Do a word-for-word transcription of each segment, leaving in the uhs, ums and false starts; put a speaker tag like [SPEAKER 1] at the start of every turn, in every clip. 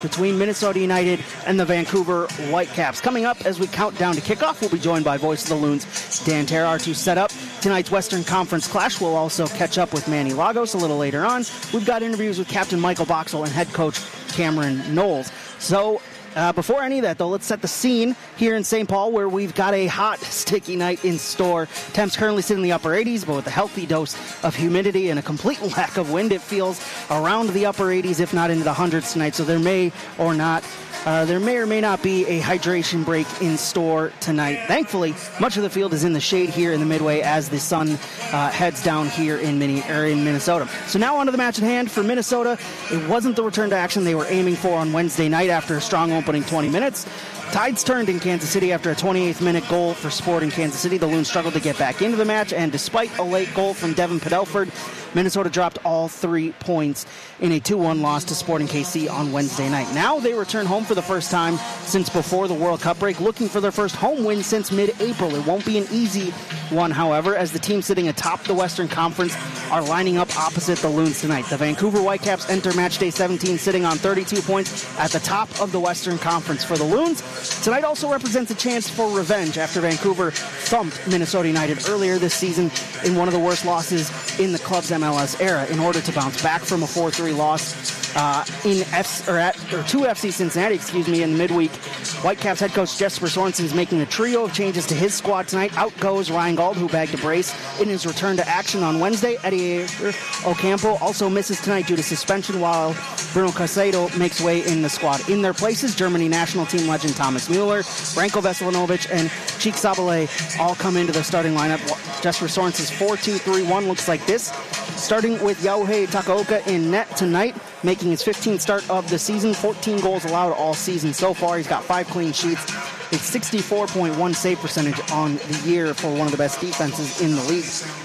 [SPEAKER 1] between Minnesota United and the Vancouver Whitecaps. Coming up as we count down to kickoff, we'll be joined by Voice of the Loons, Dan Terhaar, to set up tonight's Western Conference clash. We'll also catch up with Manny Lagos a little later on. We've got interviews with Captain Michael Boxall and head coach Cameron Knowles. So uh, before any of that, though, let's set the scene here in Saint Paul, where we've got a hot, sticky night in store. Temps currently sit in the upper eighties, but with a healthy dose of humidity and a complete lack of wind, it feels around the upper eighties, if not into the hundreds tonight. So there may or not Uh, there may or may not be a hydration break in store tonight. Thankfully, much of the field is in the shade here in the Midway as the sun uh, heads down here in, Mini- or in Minnesota. So now on to the match at hand for Minnesota. It wasn't the return to action they were aiming for on Wednesday night after a strong opening twenty minutes. Tides turned in Kansas City after a twenty-eighth minute goal for Sporting Kansas City. The Loons struggled to get back into the match, and despite a late goal from Devin Padelford, Minnesota dropped all three points in a two one loss to Sporting K C on Wednesday night. Now they return home for the first time since before the World Cup break, looking for their first home win since mid-April. It won't be an easy one, however, as the team sitting atop the Western Conference are lining up opposite the Loons tonight. The Vancouver Whitecaps enter match day seventeen sitting on thirty-two points at the top of the Western Conference. For the Loons, tonight also represents a chance for revenge after Vancouver thumped Minnesota United earlier this season in one of the worst losses in the club's M L S era. In order to bounce back from a four three loss uh, in F- or at or to F C Cincinnati, excuse me, in midweek, Whitecaps head coach Jesper Sorensen is making a trio of changes to his squad tonight. Out goes Ryan Gauld, who bagged a brace in his return to action on Wednesday. Eddie Ocampo also misses tonight due to suspension, while Bruno Caicedo makes way in the squad. In their places, Germany national team legend Thomas Müller, Branko Veselinovic, and Cheik Sabale all come into the starting lineup. Jesper Sorensen's four two three one looks like this, starting with Yohei Takaoka in net tonight, making his fifteenth start of the season, fourteen goals allowed all season so far. He's got five clean sheets, a sixty-four point one save percentage on the year for one of the best defenses in the league.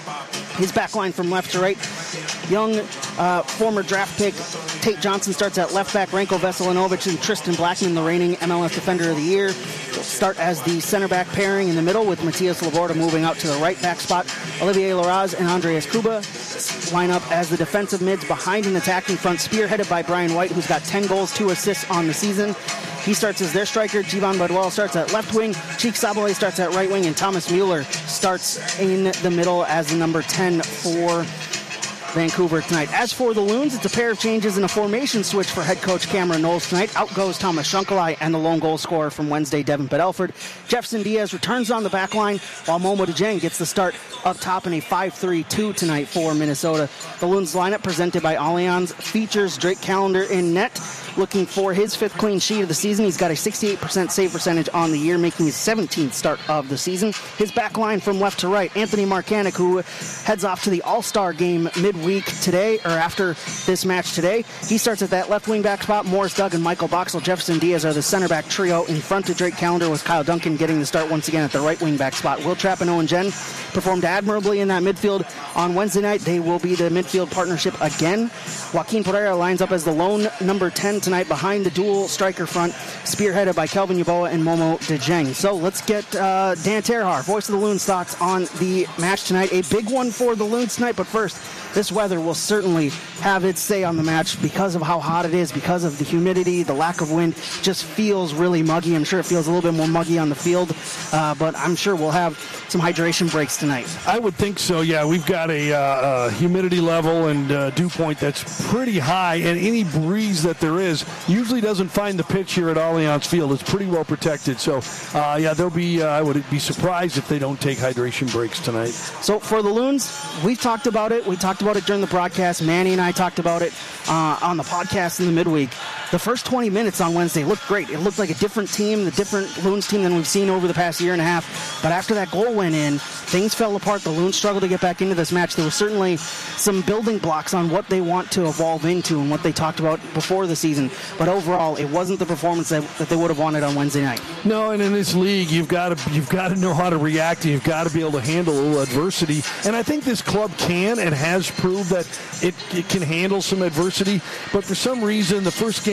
[SPEAKER 1] His back line from left to right, young uh, former draft pick Tate Johnson starts at left back. Branko Veselinovic and Tristan Blackman, the reigning M L S Defender of the Year, start as the center back pairing in the middle, with Matias Laborda moving out to the right back spot. Olivier Larraz and Andreas Kuba line up as the defensive mids behind an attacking front, spearheaded by Brian White, who's got ten goals, two assists on the season. He starts as their striker. Jivan Badwal starts at left wing. Cheik Sabale starts at right wing. And Thomas Müller starts in the middle as the number ten for Vancouver tonight. As for the Loons, it's a pair of changes and a formation switch for head coach Cameron Knowles tonight. Out goes Thomas Shunkalai and the lone goal scorer from Wednesday, Devin Padelford. Jefferson Diaz returns on the back line, while Momo Dejang gets the start up top in a five three two tonight for Minnesota. The Loons lineup, presented by Allianz, features Drake Callender in net, looking for his fifth clean sheet of the season. He's got a sixty-eight percent save percentage on the year, making his seventeenth start of the season. His back line from left to right, Anthony Markanek, who heads off to the All-Star game midweek today, or after this match today. He starts at that left wing back spot. Morris Doug and Michael Boxall, Jefferson Diaz are the center back trio in front of Drake Callender, with Kyle Duncan getting the start once again at the right wing back spot. Will Trapp and Owen Jen performed admirably in that midfield on Wednesday night. They will be the midfield partnership again. Joaquin Pereira lines up as the lone number ten tonight behind the dual striker front, spearheaded by Kelvin Yaboa and Momo Dejang. So let's get uh, Dan Terhaar, voice of the Loons, thoughts on the match tonight. A big one for the Loons tonight, but first, this weather will certainly have its say on the match because of how hot it is, because of the humidity, the lack of wind. Just feels really muggy. I'm sure it feels a little bit more muggy on the field, uh, but I'm sure we'll have some hydration breaks tonight.
[SPEAKER 2] I would think so, yeah. We've got a, uh, uh, humidity level and uh, dew point that's pretty high, and any breeze that there is usually doesn't find the pitch here at Allianz Field. It's pretty well protected. So, uh, yeah, there'll be, uh, I would be surprised if they don't take hydration breaks tonight.
[SPEAKER 1] So for the Loons, we've talked about it. We talked about it during the broadcast. Manny and I talked about it uh, on the podcast in the midweek. The first twenty minutes on Wednesday looked great. It looked like a different team, the different Loons team than we've seen over the past year and a half. But after that goal went in, things fell apart. The Loons struggled to get back into this match. There were certainly some building blocks on what they want to evolve into and what they talked about before the season. But overall, it wasn't the performance that, that they would have wanted on Wednesday night.
[SPEAKER 2] No, and in this league, you've got to you've got to know how to react. You've got to be able to handle a little adversity. And I think this club can and has proved that it, it can handle some adversity. But for some reason, the first game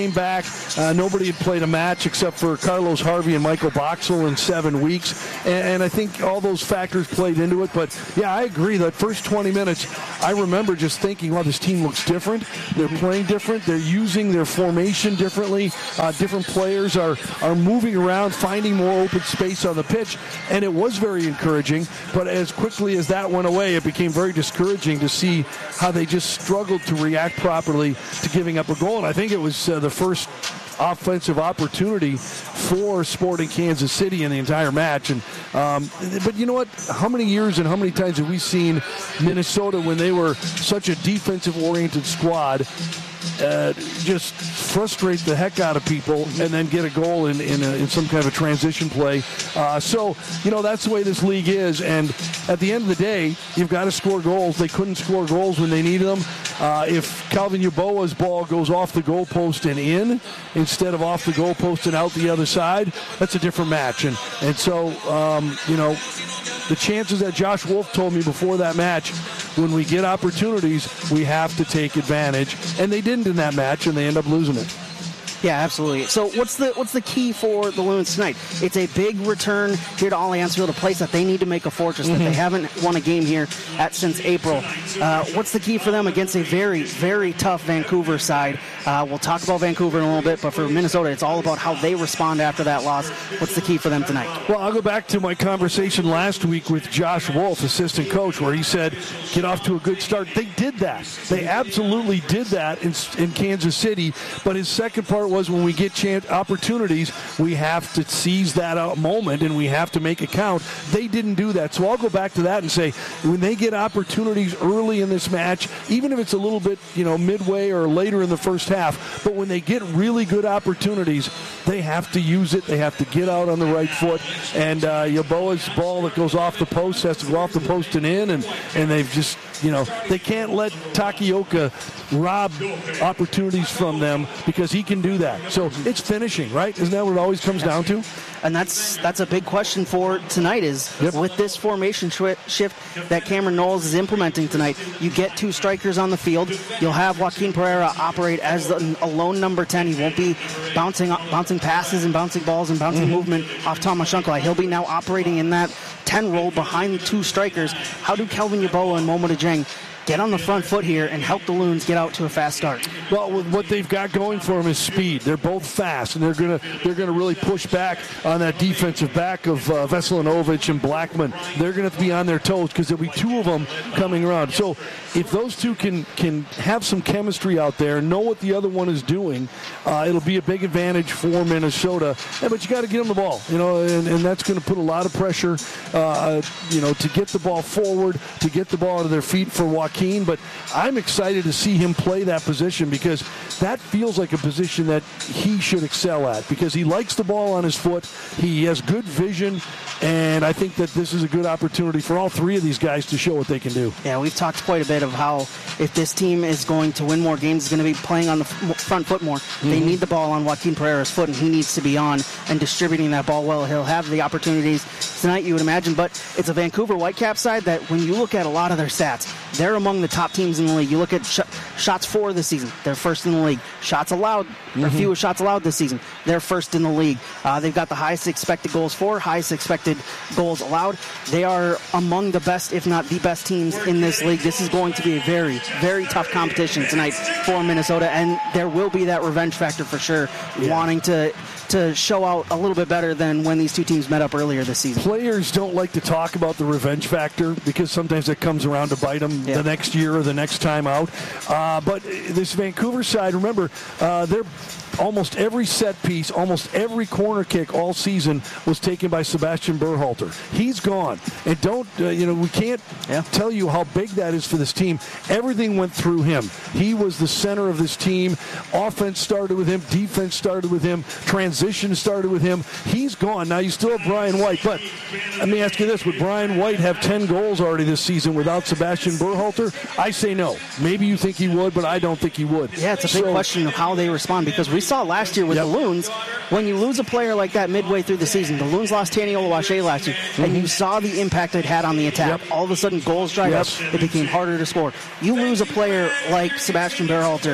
[SPEAKER 2] came back. Uh, nobody had played a match except for Carlos Harvey and Michael Boxall in seven weeks. And, and I think all those factors played into it. But, yeah, I agree. That first twenty minutes, I remember just thinking, wow, this team looks different. They're playing different. They're using their formation differently. Uh, different players are, are moving around, finding more open space on the pitch. And it was very encouraging. But as quickly as that went away, it became very discouraging to see how they just struggled to react properly to giving up a goal. And I think it was uh, the first offensive opportunity for Sporting Kansas City in the entire match. And um, but you know what? How many years and how many times have we seen Minnesota, when they were such a defensive-oriented squad, Uh, just frustrate the heck out of people and then get a goal in in, a, in some kind of a transition play. Uh, so, you know, that's the way this league is. And at the end of the day, you've got to score goals. They couldn't score goals when they needed them. Uh, if Calvin Yeboah's ball goes off the goalpost and in instead of off the goalpost and out the other side, that's a different match. And, and so, um, you know, the chances that Josh Wolf told me before that match, when we get opportunities, we have to take advantage. And they didn't in that match, and they end up losing it.
[SPEAKER 1] Yeah, absolutely. So what's the what's the key for the Loons tonight? It's a big return here to Allianz Field, a place that they need to make a fortress, mm-hmm. that they haven't won a game here at since April. Uh, what's the key for them against a very, very tough Vancouver side? Uh, we'll talk about Vancouver in a little bit, but for Minnesota, it's all about how they respond after that loss. What's the key for them tonight?
[SPEAKER 2] Well, I'll go back to my conversation last week with Josh Wolf, assistant coach, where he said, get off to a good start. They did that. They absolutely did that in, in Kansas City, but his second part was, when we get chance, opportunities, we have to seize that out moment and we have to make it count. They didn't do that. So I'll go back to that and say, when they get opportunities early in this match, even if it's a little bit, you know, midway or later in the first half, but when they get really good opportunities, they have to use it. They have to get out on the right foot. And uh, Yeboah's ball that goes off the post has to go off the post and in, and, and they've just, you know, they can't let Takioka rob opportunities from them because he can do that. So it's finishing, right? Isn't that what it always comes down to?
[SPEAKER 1] And that's that's a big question for tonight is, yep. with this formation sh- shift that Cameron Knowles is implementing tonight, you get two strikers on the field. You'll have Joaquin Pereira operate as the, a lone number ten. He won't be bouncing bouncing passes and bouncing balls and bouncing mm-hmm. movement off Thomas Schunkel. He'll be now operating in that ten role behind the two strikers. How do Kelvin Yeboah and Momo Dejeng get on the front foot here and help the Loons get out to a fast start?
[SPEAKER 2] Well, what they've got going for them is speed. They're both fast, and they're gonna they're gonna really push back on that defensive back of uh, Veselinovic and Blackman. They're gonna have to be on their toes because there'll be two of them coming around. So if those two can can have some chemistry out there, know what the other one is doing, uh, it'll be a big advantage for Minnesota. Yeah, but you got to get them the ball, you know, and, and that's going to put a lot of pressure, uh, you know, to get the ball forward, to get the ball to their feet for Joaquin. But I'm excited to see him play that position because that feels like a position that he should excel at because he likes the ball on his foot. He has good vision, and I think that this is a good opportunity for all three of these guys to show what they can do.
[SPEAKER 1] Yeah, we've talked quite a bit of how if this team is going to win more games, it's going to be playing on the front foot more. Mm-hmm. They need the ball on Joaquin Pereira's foot, and he needs to be on and distributing that ball well. He'll have the opportunities tonight, you would imagine, but it's a Vancouver Whitecaps side that when you look at a lot of their stats, they're among the top teams in the league. You look at sh- shots for this season, they're first in the league. Shots allowed, mm-hmm. or fewest shots allowed this season, they're first in the league. Uh, they've got the highest expected goals for, highest expected goals allowed. They are among the best, if not the best teams in this league. This is going to be a very, very tough competition tonight for Minnesota, and there will be that revenge factor for sure, yeah. wanting to to show out a little bit better than when these two teams met up earlier this season.
[SPEAKER 2] Players don't like to talk about the revenge factor because sometimes it comes around to bite them yeah. the next year or the next time out. Uh, but this Vancouver side, remember, uh, they're almost every set piece, almost every corner kick all season was taken by Sebastian Berhalter. He's gone. And don't, uh, you know, we can't yeah. tell you how big that is for this team. Everything went through him. He was the center of this team. Offense started with him. Defense started with him. Transition started with him. He's gone. Now you still have Brian White. But let me ask you this. Would Brian White have ten goals already this season without Sebastian Berhalter? I say no. Maybe you think he would, but I don't think he would.
[SPEAKER 1] Yeah, it's a big so, question of how they respond because we saw last year with yep. the Loons, when you lose a player like that midway through the season, the Loons lost Tani Oluwaseyi last year, mm-hmm. and you saw the impact it had on the attack. Yep. All of a sudden, goals dried yes. up. It became harder to score. You lose a player like Sebastian Berhalter,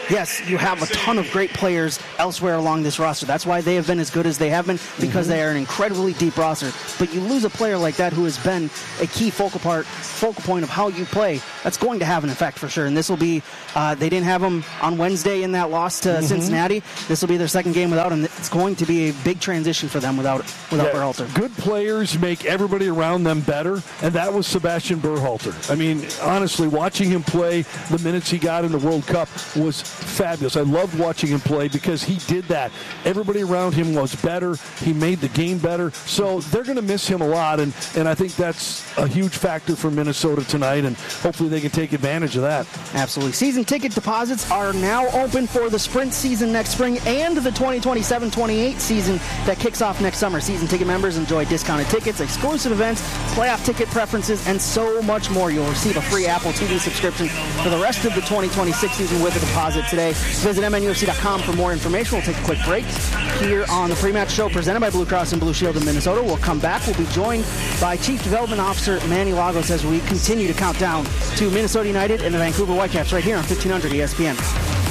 [SPEAKER 1] yes, you have a ton of great players elsewhere along this roster. That's why they have been as good as they have been, because mm-hmm. they are an incredibly deep roster. But you lose a player like that who has been a key focal part, focal point of how you play. That's going to have an effect for sure. And this will be, uh, they didn't have him on Wednesday in that loss to mm-hmm. Cincinnati. This will be their second game without him. It's going to be a big transition for them without without
[SPEAKER 2] yeah,
[SPEAKER 1] Berhalter.
[SPEAKER 2] Good players make everybody around them better, and that was Sebastian Berhalter. I mean, honestly, watching him play the minutes he got in the World Cup was fabulous. I loved watching him play because he did that. Everybody around him was better. He made the game better. So they're going to miss him a lot, and, and I think that's a huge factor for Minnesota tonight, and hopefully they can take advantage of that.
[SPEAKER 1] Absolutely. Season ticket deposits are now open for the Sprint season next spring and the twenty twenty-seven twenty-eight season that kicks off next summer. Season ticket members enjoy discounted tickets, exclusive events, playoff ticket preferences, and so much more. You'll receive a free Apple T V subscription for the rest of the twenty twenty-six season with a deposit today. Visit M N U F C dot com for more information. We'll take a quick break here on the Pre-Match Show presented by Blue Cross and Blue Shield of Minnesota. We'll come back. We'll be joined by Chief Development Officer Manny Lagos as we continue to count down to Minnesota United and the Vancouver Whitecaps right here on fifteen hundred E S P N.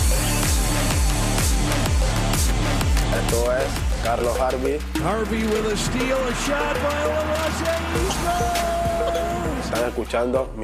[SPEAKER 3] Esto es Carlos Harvey.
[SPEAKER 2] Harvey with a steal, a shot by Olawase.
[SPEAKER 3] Están escuchando